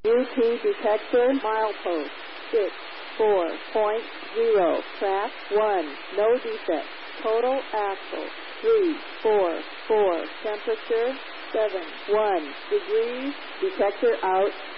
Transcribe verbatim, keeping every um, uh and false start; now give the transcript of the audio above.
U T detector milepost six four point zero. Track one. No defect. Total axle three four four. Temperature seven one degrees. Detector out.